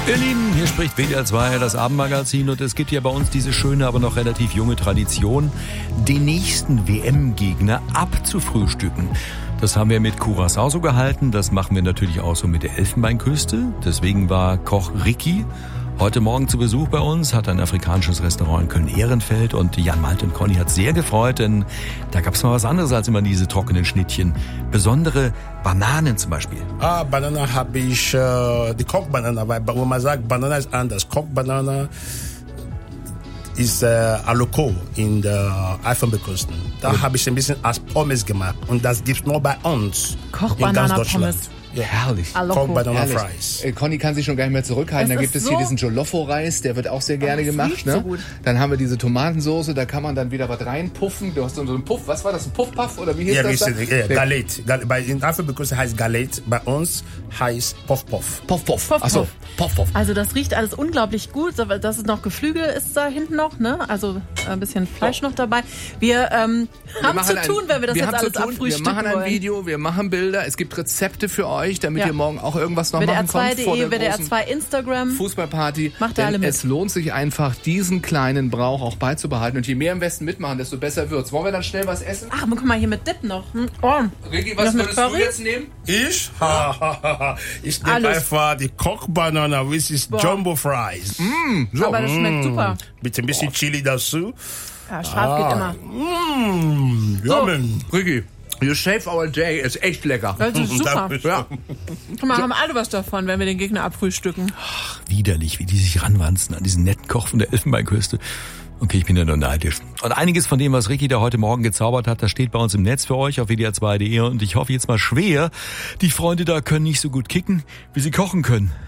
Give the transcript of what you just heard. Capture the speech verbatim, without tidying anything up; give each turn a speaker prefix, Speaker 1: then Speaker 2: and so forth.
Speaker 1: Ihr Lieben, hier spricht W D R zwei, das Abendmagazin, und es gibt ja bei uns diese schöne, aber noch relativ junge Tradition, den nächsten W M-Gegner abzufrühstücken. Das haben wir mit Curaçao so gehalten, das machen wir natürlich auch so mit der Elfenbeinküste. Deswegen war Koch Ricky heute Morgen zu Besuch bei uns, hat ein afrikanisches Restaurant in Köln-Ehrenfeld, und Jan, Malte und Conny hat sehr gefreut, denn da gab es mal was anderes als immer diese trockenen Schnittchen. Besondere Bananen zum Beispiel.
Speaker 2: Ah, Banana habe ich, äh, die Kochbanana, weil wenn man sagt, Banana ist anders. Kochbanana ist äh, Aloko in der Elfenbeinküste. Da ja. habe ich ein bisschen als Pommes gemacht, und das gibt's nur bei uns in ganz Deutschland.
Speaker 3: Ja. Herrlich.
Speaker 2: Banana Fries.
Speaker 3: Äh, Conny kann sich schon gar nicht mehr zurückhalten. Da gibt es so hier diesen Jolofo-Reis, der wird auch sehr gerne gemacht. Ne?
Speaker 4: So
Speaker 3: dann haben wir diese Tomatensoße, da kann man dann wieder was reinpuffen. Du hast so einen Puff, was war das, ein Puffpuff oder wie hieß
Speaker 2: ja,
Speaker 3: das?
Speaker 2: Ja, ja, Galet. Bei in Elfenbeinküste heißt Galet, bei uns heißt Puff-Puff.
Speaker 3: Puff-Puff.
Speaker 4: Puff,
Speaker 3: Achso, Puff-Puff.
Speaker 4: Also das riecht alles unglaublich gut. Das ist noch Geflügel, ist da hinten noch, ne? Also ein bisschen Fleisch noch dabei. Wir ähm, haben
Speaker 3: wir
Speaker 4: zu tun,
Speaker 3: ein,
Speaker 4: wenn wir das
Speaker 3: wir
Speaker 4: jetzt alles abfrühstücken
Speaker 3: Wir machen ein
Speaker 4: wollen.
Speaker 3: Video, wir machen Bilder. Es gibt Rezepte für euch, damit
Speaker 4: ja.
Speaker 3: ihr morgen auch irgendwas noch
Speaker 4: W D R
Speaker 3: machen könnt vor der
Speaker 4: W D R zwei Instagram.
Speaker 3: Fußballparty.
Speaker 4: Macht da
Speaker 3: denn
Speaker 4: alle mit.
Speaker 3: Es lohnt sich einfach, diesen kleinen Brauch auch beizubehalten. Und je mehr im Westen mitmachen, desto besser wird's. Wollen wir dann schnell was essen?
Speaker 4: Ach, guck mal, hier mit Dip noch. Hm? Oh.
Speaker 3: Ricky, was würdest du jetzt nehmen?
Speaker 2: Ich? Ja. Ich nehme einfach die Kochbanana, which is
Speaker 4: Boah.
Speaker 2: Jumbo Fries.
Speaker 3: Mm, so.
Speaker 4: Aber das schmeckt super.
Speaker 2: Mit ein bisschen Chili dazu.
Speaker 4: Ja, scharf geht immer.
Speaker 2: Mm, yummin.
Speaker 3: So, Ricky. You save our day, ist echt lecker.
Speaker 4: Das ist super.
Speaker 3: Ja.
Speaker 4: Guck mal, haben alle was davon, wenn wir den Gegner abfrühstücken.
Speaker 1: Ach, widerlich, wie die sich ranwanzen an diesen netten Koch von der Elfenbeinküste. Okay, ich bin ja nur neidisch. Und einiges von dem, was Ricky da heute Morgen gezaubert hat, das steht bei uns im Netz für euch auf W D R zwei punkt de, und ich hoffe jetzt mal schwer, die Freunde da können nicht so gut kicken, wie sie kochen können.